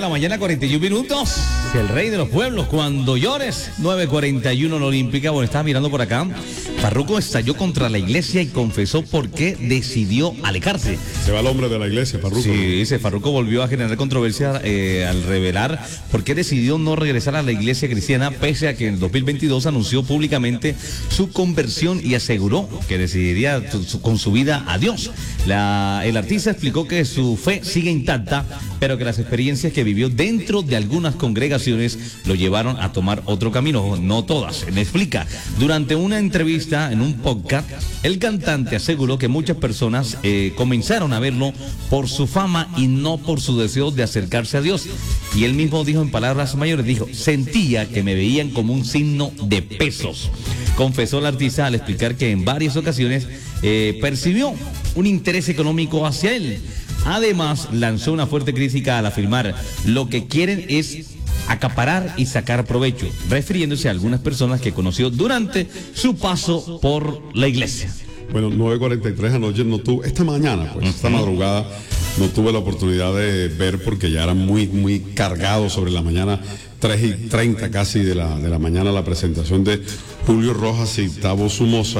la mañana, 41 minutos. El rey de los pueblos, cuando llores. 9:41 en Olímpica. Bueno, estaba mirando por acá. Farruko estalló contra la iglesia y confesó por qué decidió alejarse. Se va el hombre de la iglesia, Farruko. Sí, dice, Farruko volvió a generar controversia al revelar por qué decidió no regresar a la iglesia cristiana, pese a que en el 2022 anunció públicamente su conversión y aseguró que decidiría con su vida a Dios. El artista explicó que su fe sigue intacta, pero que las experiencias que vivió dentro de algunas congregaciones lo llevaron a tomar otro camino, no todas. Él explica, durante una entrevista en un podcast, el cantante aseguró que muchas personas comenzaron a verlo por su fama y no por su deseo de acercarse a Dios. Y él mismo dijo en palabras mayores, dijo, sentía que me veían como un signo de pesos. Confesó el artista al explicar que en varias ocasiones percibió un interés económico hacia él. Además, lanzó una fuerte crítica al afirmar, lo que quieren es acaparar y sacar provecho, refiriéndose a algunas personas que conoció durante su paso por la iglesia. Bueno, 9:43 anoche no tuve, esta mañana, pues, esta madrugada, no tuve la oportunidad de ver porque ya era muy cargado sobre la mañana, 3:30 casi de la mañana, la presentación de Julio Rojas y Tavo Somoza,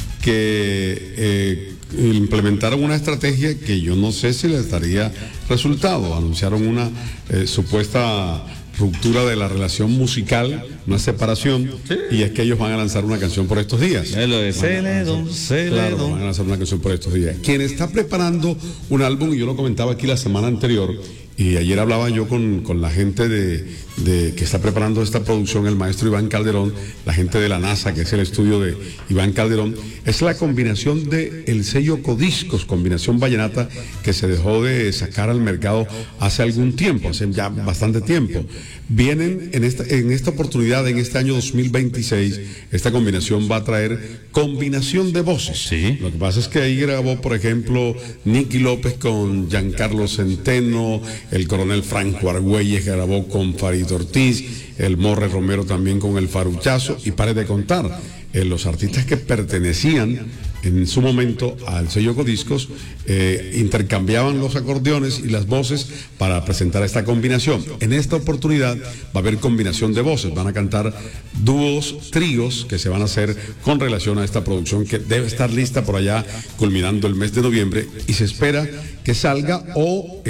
que implementaron una estrategia que yo no sé si les daría resultado. Anunciaron una supuesta ruptura de la relación musical, una separación, sí. Y es que ellos van a lanzar una canción por estos días. Claro, van a lanzar una canción por estos días. Quien está preparando un álbum, y yo lo comentaba aquí la semana anterior, y ayer hablaba yo con la gente de que está preparando esta producción, el maestro Iván Calderón, la gente de la NASA, que es el estudio de Iván Calderón, es la combinación de el sello Codiscos, combinación vallenata, que se dejó de sacar al mercado hace algún tiempo, hace ya bastante tiempo. Vienen en esta oportunidad, en este año 2026, esta combinación va a traer combinación de voces. Sí. Lo que pasa es que ahí grabó, por ejemplo, Nicky López con Giancarlo Centeno, el coronel Franco Argüelles grabó con Farid Ortiz, el Morre Romero también con el Faruchazo, y pare de contar, los artistas que pertenecían en su momento al sello Codiscos intercambiaban los acordeones y las voces para presentar esta combinación. En esta oportunidad va a haber combinación de voces, van a cantar dúos, tríos que se van a hacer con relación a esta producción que debe estar lista por allá culminando el mes de noviembre, y se espera que salga o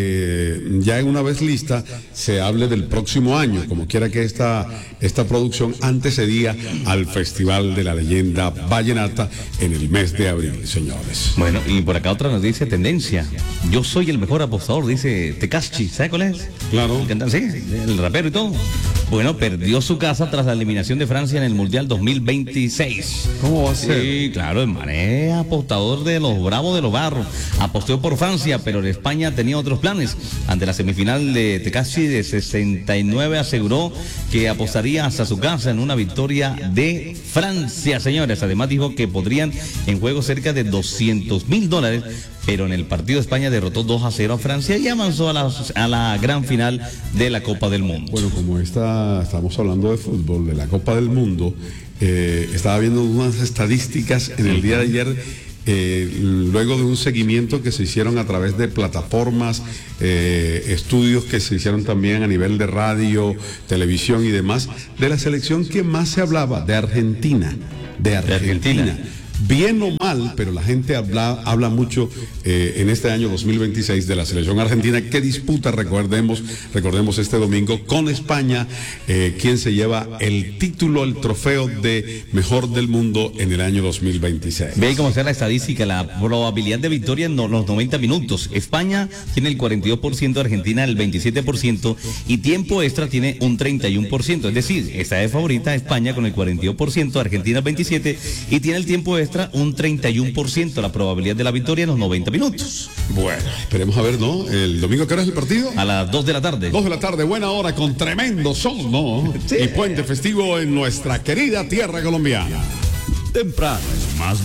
ya una vez lista se hable del próximo año, como quiera que esta producción antecedía al Festival de la Leyenda Vallenata en el mes de abril, señores. Bueno, y por acá otra noticia, tendencia. Yo soy el mejor apostador, dice Tekashi, ¿sabe cuál es? Claro. Sí, el rapero y todo. Bueno, perdió su casa tras la eliminación de Francia en el Mundial 2026. ¿Cómo va a ser? Sí, claro, el mané apostador de los Bravos de los Barros. Apostó por Francia, pero en España tenía otros planes. Ante la semifinal de Tekashi de 69 aseguró que apostaría hasta su casa en una victoria de Francia, señores. Además dijo que podrían en juego cerca de $200,000, pero en el partido España derrotó 2-0 a Francia y avanzó a la gran final de la Copa del Mundo. Bueno, como estamos hablando de fútbol, de la Copa del Mundo, estaba viendo unas estadísticas en el día de ayer, luego de un seguimiento que se hicieron a través de plataformas, estudios que se hicieron también a nivel de radio, televisión y demás, de la selección que más se hablaba, de Argentina. Bien o mal, pero la gente habla mucho en este año 2026 de la selección argentina que disputa, recordemos este domingo con España, quien se lleva el título, el trofeo de mejor del mundo en el año 2026. Ve cómo está la estadística, la probabilidad de victoria en los 90 minutos. España tiene el 42%, Argentina el 27% y tiempo extra tiene un 31%. Es decir, está de favorita España con el 42%, Argentina el 27% y tiene el tiempo extra un 31% la probabilidad de la victoria en los 90 minutos. Bueno, esperemos a ver, ¿no? El domingo, ¿qué hora es el partido? A las 2 de la tarde. 2 de la tarde, buena hora, con tremendo sol, ¿no? Sí. Y puente festivo en nuestra querida tierra colombiana. Temprano, más